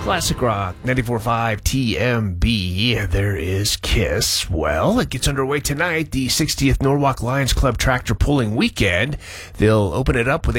Classic Rock 94.5 TMB. There is Kiss. Well, it gets underway tonight, the 60th Norwalk Lions Club Tractor Pulling Weekend. They'll open it up with